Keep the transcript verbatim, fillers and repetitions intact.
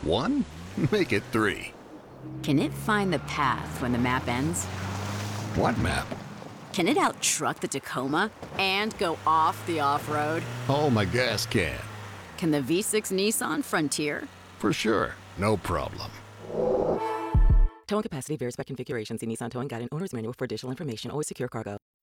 One? Make it three. Can it find the path when the map ends? What map? Can it out-truck the Tacoma and go off the off-road? Oh, my gas can. Can the V six Nissan Frontier? For sure. No problem. Towing capacity varies by configuration. See Nissan Towing Guide and Owner's Manual for additional information. Always secure cargo.